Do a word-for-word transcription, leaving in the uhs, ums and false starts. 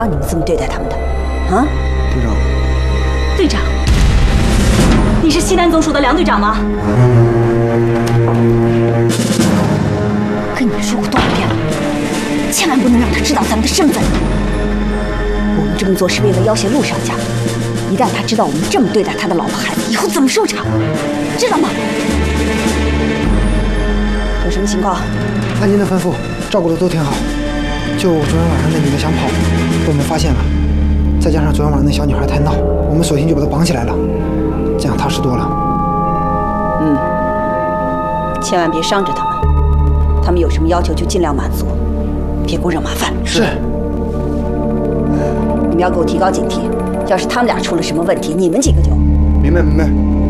让你们这么对待他们的，啊？ 队长， 队长，你是西南总署的梁队长吗？ 跟你们说过多少遍了，千万不能让他知道咱们的身份。我们这么做是为了要挟陆少家，一旦他知道我们这么对待他的老婆孩子，以后怎么收场？知道吗？有什么情况？ 按您的吩咐，照顾的都挺好。就昨天晚上那女的想跑，被我们发现了。再加上昨天晚上那小女孩太闹，我们索性就把她绑起来了，这样踏实多了。 嗯，千万别伤着他们。他们有什么要求就尽量满足，别给我惹麻烦。 是。 你们要给我提高警惕，要是他们俩出了什么问题，你们几个就…… 明白明白。